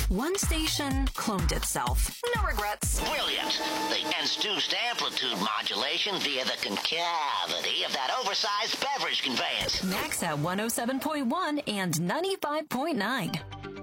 One station cloned itself. No regrets. Brilliant. The induced amplitude modulation via the concavity of that oversized beverage conveyance. Max at 107.1 and 95.9.